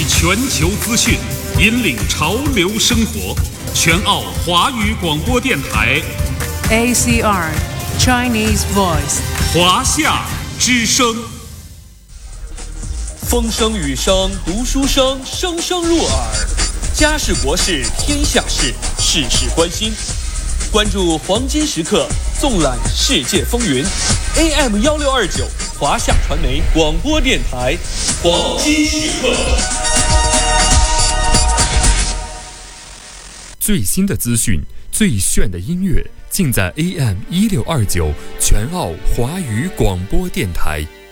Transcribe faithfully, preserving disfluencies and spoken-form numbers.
集全球资讯，引领潮流生活。全澳华语广播电台 A C R Chinese Voice 华夏之声。 风声雨声读书声，声声入耳。家事国事天下事，事事关心。关注黄金时刻，纵览世界风云。A M 幺六二九华夏传媒广播电台，黄金时刻。 最新的资讯，最炫的音乐，尽在 A M 一六二九全澳华语广播电台。